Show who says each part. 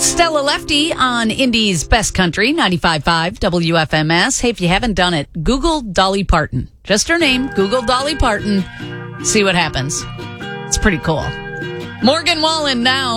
Speaker 1: Stella Lefty on Indy's Best Country, 95.5 WFMS. Hey, if you haven't done it, Google Dolly Parton. Just her name, Google Dolly Parton. See what happens. It's pretty cool. Morgan Wallen now.